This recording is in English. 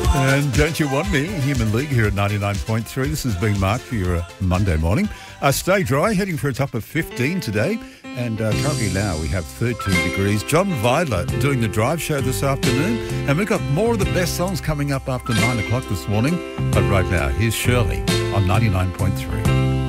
And Don't You Want Me, Human League here at 99.3. This has been Mark for your Monday morning. Stay dry, heading for a top of 15 today. And currently now we have 13 degrees. John Vidler doing the drive show this afternoon. And we've got more of the best songs coming up after 9 o'clock this morning. But right now, here's Shirley on 99.3.